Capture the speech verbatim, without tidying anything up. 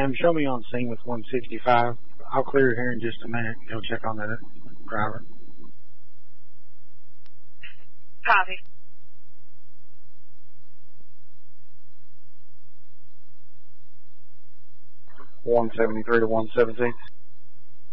Sam, show me on scene with one sixty-five. I'll clear here in just a minute. Go check on that driver. Copy. one seventy-three to one seventeen.